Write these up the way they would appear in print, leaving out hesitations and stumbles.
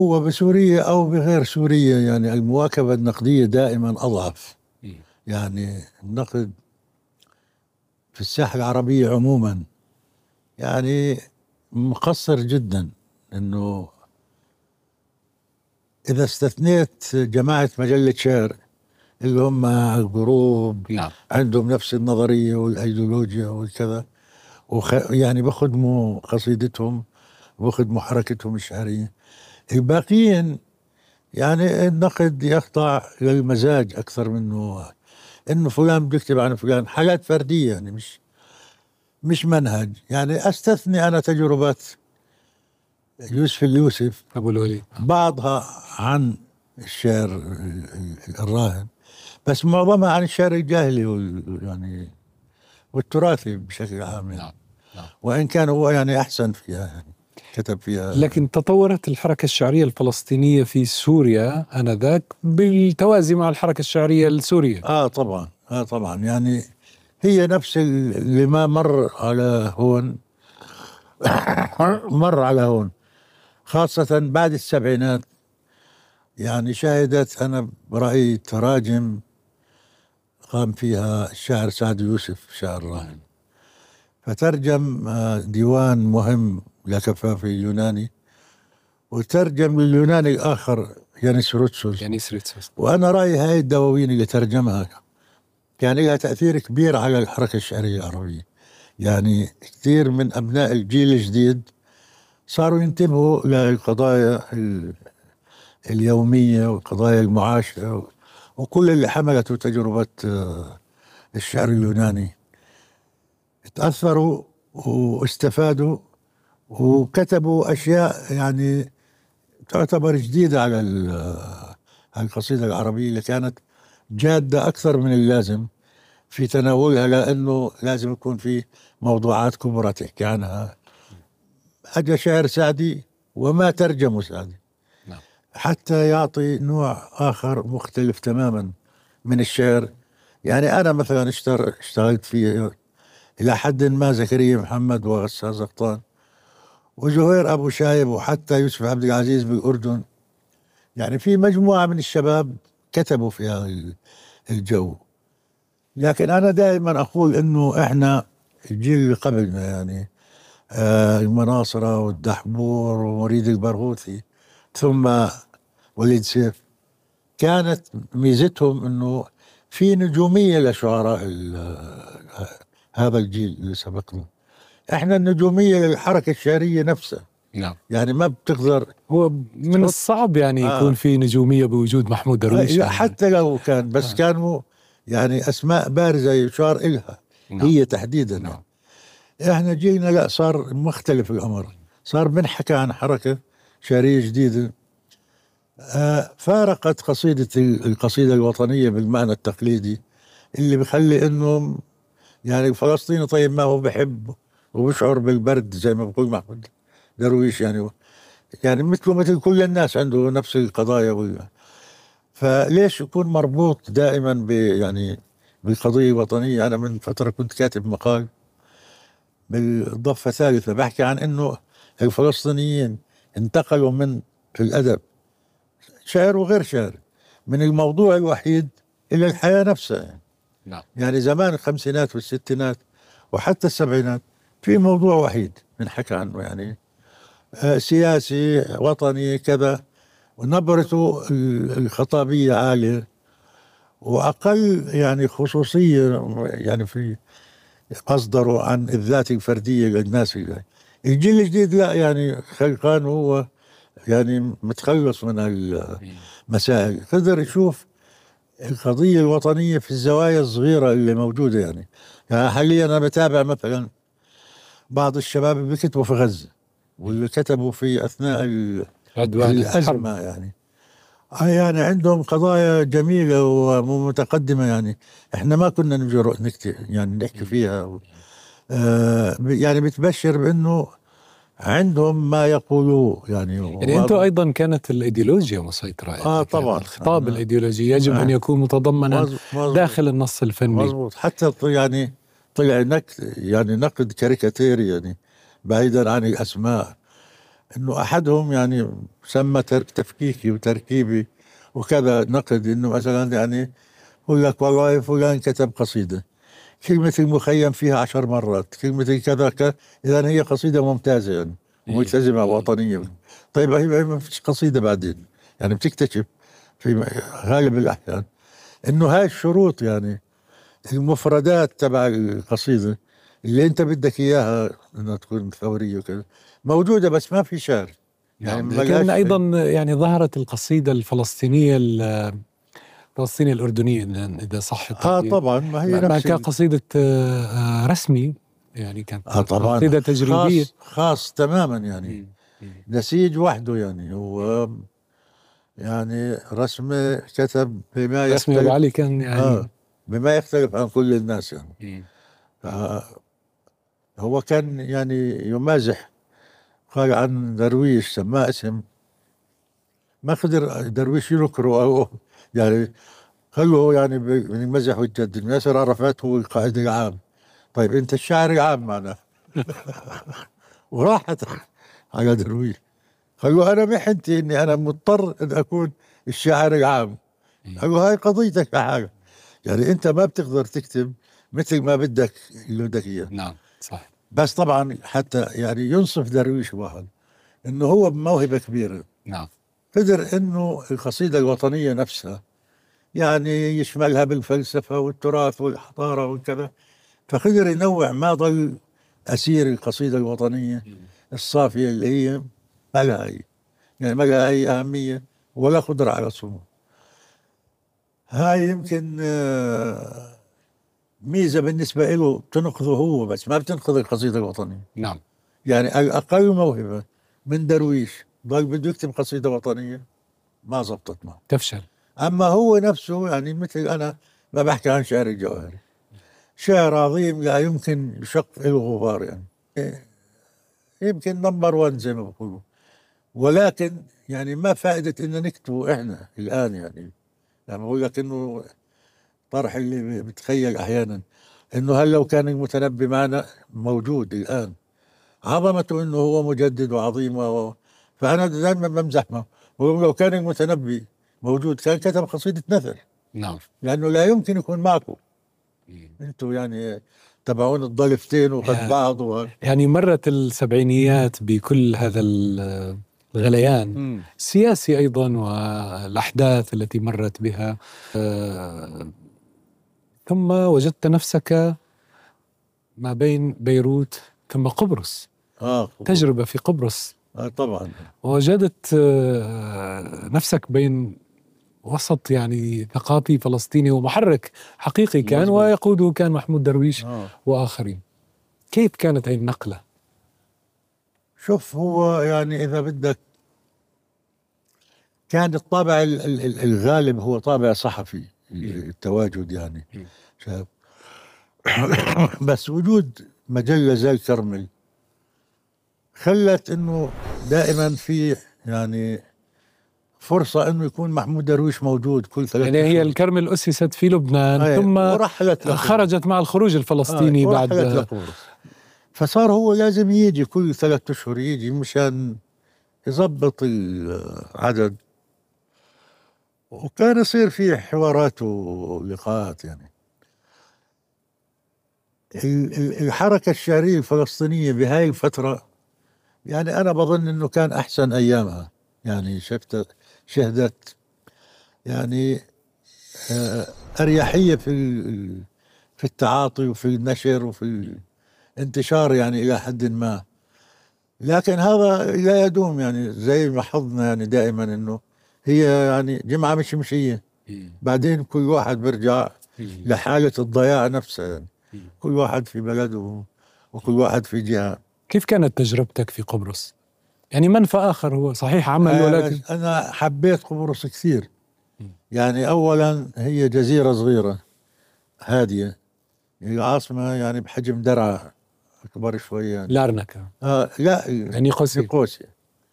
هو بسوريا أو بغير سوريا يعني المواكبة النقدية دائما أضعف. يعني النقد في الساحة العربية عموما يعني مقصر جدا. انه اذا استثنيت جماعة مجلة شعر اللي هم الجروب نعم. عندهم نفس النظرية والايديولوجيا والكذا، يعني بخدموا قصيدتهم وبخدموا حركتهم الشعرية. الباقيين يعني النقد يخضع للمزاج اكثر منه انه فلان بيكتب عن فلان، حالات فردية يعني مش منهج. يعني استثني انا تجربات يوسف اليوسف أبو الوليد، بعضها عن الشعر الراهن، بس معظمها عن الشعر الجاهلي يعني والتراثي بشكل عام يعني. نعم نعم. وإن كان هو يعني أحسن فيها يعني كتب فيها. لكن تطورت الحركة الشعرية الفلسطينية في سوريا آنذاك بالتوازي مع الحركة الشعرية السورية. طبعا طبعا يعني هي نفس اللي ما مر على هون مر على هون، خاصة بعد السبعينات. يعني شهدت أنا برأيي تراجم قام فيها الشاعر سعد يوسف شاعر راهن، فترجم ديوان مهم لكفافي اليوناني، وترجم لليوناني الآخر يانيس روتسوس. وأنا رأيي هاي الدواوين اللي ترجمها كان لها تأثير كبير على الحركة الشعرية العربية. يعني كثير من أبناء الجيل الجديد صاروا ينتبهوا للقضايا اليومية وقضايا المعاشرة وكل اللي حملته تجربة الشعر اليوناني. تأثروا واستفادوا وكتبوا أشياء يعني تعتبر جديدة على القصيدة العربية اللي كانت جادة أكثر من اللازم في تناولها، لأنه لازم يكون في موضوعات كبرى تحكي عنها. أجا شعر سعدي وما ترجمه سعدي حتى يعطي نوع آخر مختلف تماما من الشعر. يعني أنا مثلا اشتغلت فيه إلى حد ما زكريا محمد وغسان زقطان وزهير أبو شايب وحتى يوسف عبد العزيز بالأردن. يعني في مجموعة من الشباب كتبوا في هذا الجو. لكن أنا دائما أقول إنه إحنا الجيل اللي قبلنا يعني المناصرة والدحبور ومريد البرغوثي ثم وليد سيف، كانت ميزتهم إنه في نجومية لشعراء هذا الجيل اللي سبقنا. إحنا النجومية للحركة الشعرية نفسها. نعم. يعني ما بتقدر، هو من الصعب يعني يكون في نجومية بوجود محمود درويش يعني. حتى لو كان بس كانوا يعني أسماء بارزة يشار إلها. نعم. هي تحديدا. نعم. إحنا جينا لا، صار مختلف الأمر، صار بنحكى عن حركة شعرية جديدة فارقت القصيدة الوطنية بالمعنى التقليدي اللي بخلي إنه يعني الفلسطيني طيب ما هو بحب وبشعر بالبرد زي ما بقول محمود درويش يعني مثله مثل كل الناس عنده نفس القضايا فليش يكون مربوط دائما يعني بالقضية الوطنية. أنا من فترة كنت كاتب مقال بالضفة الثالثة بحكي عن إنه الفلسطينيين انتقلوا من في الأدب شعر وغير شعر من الموضوع الوحيد إلى الحياة نفسها. نعم. يعني زمان الخمسينات والستينات وحتى السبعينات في موضوع وحيد بنحكى عنه يعني سياسي وطني كذا، ونبرته الخطابية عالية وأقل يعني خصوصية يعني في مصدره عن الذات الفردية للناس. الجيل الجديد لا، يعني خلقان هو يعني متخلص من المسائل، قدر يشوف القضية الوطنية في الزوايا الصغيرة اللي موجودة. يعني حاليا أنا بتابع مثلا بعض الشباب اللي بيكتبوا في غزة واللي كتبوا في أثناء الأزمة يعني عندهم قضايا جميلة ومتقدمة. يعني احنا ما كنا نجرؤ نكتب يعني نحكي فيها يعني بتبشر بأنه عندهم ما يقولوه. يعني أنتم أيضا كانت الإيديولوجيا مسيطرة. طبعا الخطاب الإيديولوجي يجب أن يكون متضمنا داخل النص الفني. مظبوط. حتى يعني طلع يعني نقد كاريكاتيري يعني بعيدا عن الأسماء انه احدهم يعني سمى تفكيكي وتركيبي وكذا نقد، انه مثلا يعني يقول لك والله فلان كتب قصيدة كلمة المخيم فيها 10 مرات، كلمة كذا كذا، إذا هي قصيدة ممتازة يعني وملتزمة وطنية. طيب هي ما فيش قصيدة بعدين، يعني بتكتشف في غالب الأحيان إنه هاي الشروط يعني المفردات تبع القصيدة اللي أنت بدك إياها إنها تكون ثورية وكذا موجودة، بس ما في شعر يعني نعم. ما لكن لهاش. أيضا يعني ظهرت القصيدة الفلسطينية الأردنية، إذا صح التعبير. طبعا ما هي ما نفس كقصيدة رسمي، يعني كانت طبعا قصيدة تجريبية. خاص تماما يعني، مم. مم. نسيج وحده يعني، هو يعني رسمه كتب بما رسمي أبو يختلف. علي كان اه يعني. بما يختلف عن كل الناس يعني. مم. هو كان يعني يمازح، قال عن درويش سماه اسم ما قدر درويش ينكره او يعني خلوه يعني من المزح والجد إنه ياسر عرفات هو القائد العام. طيب انت الشاعر العام معنا وراحت على درويش، قال له انا محنتي اني انا مضطر ان اكون الشاعر العام. قال له هاي قضيتك يا حاجه، يعني انت ما بتقدر تكتب مثل ما بدك اللي بدك اياه. نعم صح. بس طبعا حتى يعني ينصف درويش واحد انه هو بموهبه كبيره، نعم. قدر انه القصيده الوطنيه نفسها يعني يشملها بالفلسفه والتراث والحضاره والكذا، فقدر ينوع، ما ضل اسير القصيده الوطنيه الصافيه اللي هي ما لها اي، يعني ما لها اي اهميه ولا قدره على صمود. هاي يمكن ميزة بالنسبة له بتنقذه هو، بس ما بتنقذ القصيدة الوطنية. نعم. يعني الأقل موهبة من درويش ضل بده يكتب قصيدة وطنية ما زبطت معه. تفشل. أما هو نفسه يعني مثل أنا ما بحكي عن شعر الجواهري، شعر عظيم لا يمكن يشق له غبار يعني، يمكن نمبر 1 زي ما بقولوا، ولكن يعني ما فائدة إن نكتبه إحنا الآن يعني. يعني بقول لك إنه طرح اللي بتخيل أحيانا إنه هل لو كان المتنبي معنا موجود الآن عظمته انه هو مجدد وعظيم فانا دائما بمزح معه، ولو كان المتنبي موجود كان كتب قصيده نثر، نعم. لانه لا يمكن يكون معكم انتم يعني تبعون الضلفتين وقد بعض يعني مرت السبعينيات بكل هذا الغليان السياسي أيضا والأحداث التي مرت بها، ثم وجدت نفسك ما بين بيروت ثم قبرص. تجربة في قبرص. طبعا. ووجدت نفسك بين وسط يعني ثقافي فلسطيني ومحرك حقيقي كان، مزبوط. ويقوده كان محمود درويش وآخرين. كيف كانت هذه النقلة؟ شوف هو يعني إذا بدك كان الطابع الغالب هو طابع صحفي التواجد يعني شايف. بس وجود مجلة زي الكرمل خلت انه دائما في يعني فرصة انه يكون محمود درويش موجود كل 3 يعني هي الكرمل أسست في لبنان ثم خرجت مع الخروج الفلسطيني بعد فصار هو لازم يجي كل 3 أشهر يجي مشان يضبط العدد، وكان يصير فيه حوارات ولقاءات يعني. الحركة الشعرية الفلسطينية بهاي الفترة يعني أنا بظن إنه كان أحسن أيامها، يعني شهدت يعني أريحية في التعاطي وفي النشر وفي الانتشار يعني إلى حد ما، لكن هذا لا يدوم يعني زي ما حظنا يعني دائما إنه هي يعني جمعة مش مشية، بعدين كل واحد بيرجع لحالة الضياع نفسها يعني، كل واحد في بلده وكل واحد في جهة. كيف كانت تجربتك في قبرص؟ يعني منفى آخر هو صحيح عمل، ولكن أنا حبيت قبرص كثير. يعني أولا هي جزيرة صغيرة هادية، العاصمة يعني بحجم درعا أكبر شوي يعني. لارنكا. لا نيقوسيا. نيقوسيا.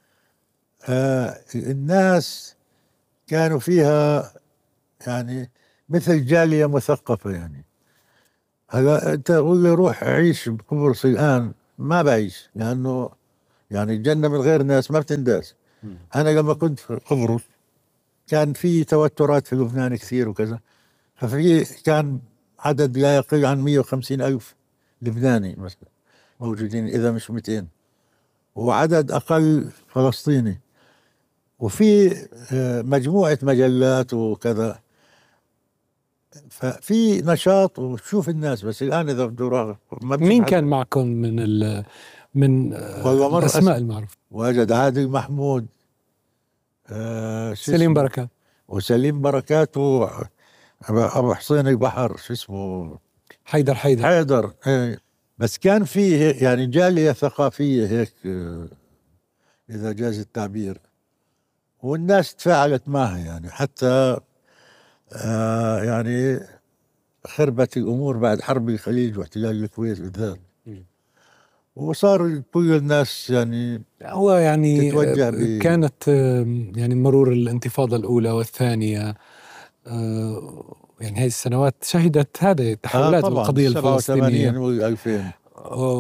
الناس كانوا فيها يعني مثل جالية مثقفة يعني. هلا أنت قول لي روح عيش بقبرص الآن ما بعيش، لأنه يعني الجنة من غير ناس ما بتنداس. أنا لما كنت في قبرص كان في توترات في لبنان كثير وكذا، كان عدد لا يقل عن 150 ألف لبناني مثلا موجودين إذا مش 200، وعدد أقل فلسطيني، وفي مجموعة مجلات وكذا، ففي نشاط وتشوف الناس. بس الآن إذا بده مين كان معكم من الأسماء المعروفة؟ وجد عادل محمود، سليم بركات، وسليم بركات، أبو حسين البحر، شو اسمه، حيدر. بس كان فيه يعني جالية ثقافية هيك، إذا جاز التعبير، والناس تفاعلت معها يعني، حتى يعني خربت الأمور بعد حرب الخليج واحتلال الكويت بالذات، وصار كل الناس يعني هو يعني تتوجه كانت يعني مرور الانتفاضة الأولى والثانية، يعني هذه السنوات شهدت هذه التحولات بالقضية الفلسطينية، 87 و2000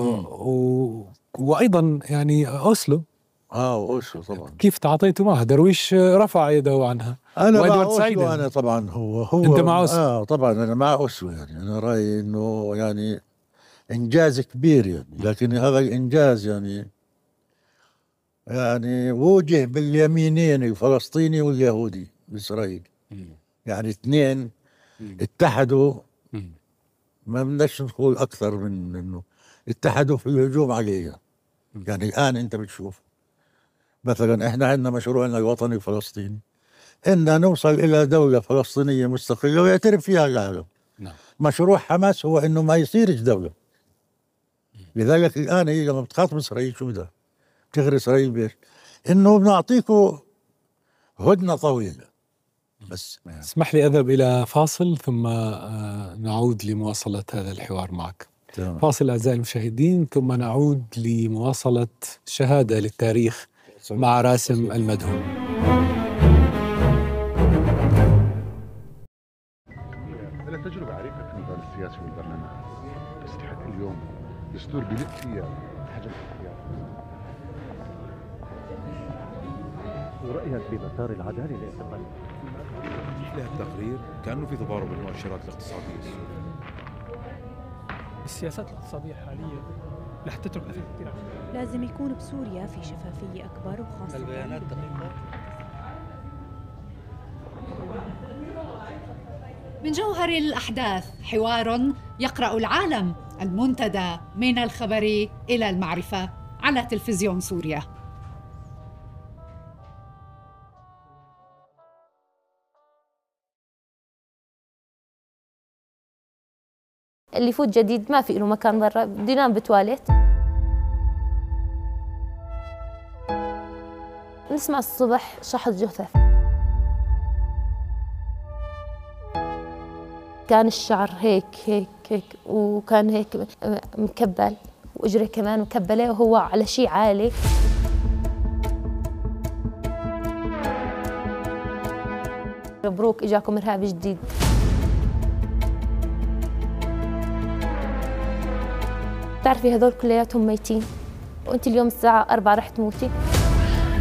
وأيضا يعني أوسلو. أوسلو طبعا كيف تعاطيتوا معها؟ درويش رفع يده عنها، أنا مع أوسلو. أنا طبعا هو أنت مع أوسلو؟ طبعا أنا مع أوسلو. يعني أنا رأيي إنه يعني إنجاز كبير يعني، لكن هذا الإنجاز يعني وجه باليمينين، الفلسطيني واليهودي بإسرائيل، يعني اثنين اتحدوا. ما بدناش نقول أكثر من إنه اتحدوا في الهجوم عليها. يعني الآن أنت بتشوف مثلا إحنا عندنا مشروعنا الوطني الفلسطيني، إننا نوصل إلى دولة فلسطينية مستقلة ويعترف فيها العالم. مشروع حماس هو إنه ما يصيرش دولة. لذلك الآن هي لما بتخاطب إسرائيل شو بدها؟ بتغري إسرائيل بإيش؟ إنه بنعطيكم هدنة طويلة. بس اسمح لي أذهب إلى فاصل ثم نعود لمواصلة هذا الحوار معك. تمام. فاصل أعزائي المشاهدين، ثم نعود لمواصلة شهادة للتاريخ مع راسم المدهون. أنا تجربة عريقة في المجال السياسي والبرلمان، بس لحد اليوم دستور بلد فيها حجم الحياة. ورأيك بمسار العدالة الاعتقالي؟ مثل التقرير كأنه في تضارب المؤشرات الاقتصادية السورية. السياسات الاقتصادية الحالية رح تترك أثر كثير. لازم يكون بسوريا في شفافية أكبر، وخاصة البيانات دقيقة. من جوهر الأحداث حوار يقرأ العالم، المنتدى من الخبر إلى المعرفة على تلفزيون سوريا. اللي يفوت جديد ما في له مكان برا، بده ينام بتواليت. نسمع الصبح شحط جثث، كان الشعر هيك هيك هيك، وكان هيك مكبل، واجره كمان مكبله، وهو على شيء عالي. مبروك اجاكم ارهابي جديد. بتعرفي هذول كلياتهم ميتين، وانت اليوم الساعة 4 رح تموتي.